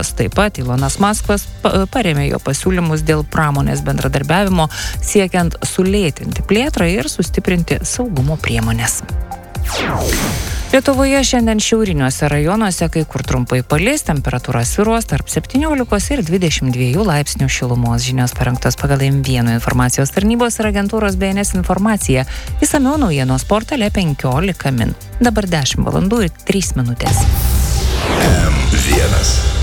Taip pat Ilonas Maskas parėmė jo pasiūlymus dėl pramonės bendradarbiavimo, siekiant sulėtinti plėtrą ir sustiprinti saugumo priemonės. Lietuvoje šiandien šiauriniuose rajonuose kai kur trumpai palis, temperatūra svyruos tarp 17 ir 22 laipsnių šilumos. Žinios parengtos pagal M1 informacijos tarnybos ir agentūros BNS informacija. Išsamiau naujienos portale 15 min. Dabar 10 valandų ir 3 minutės. M1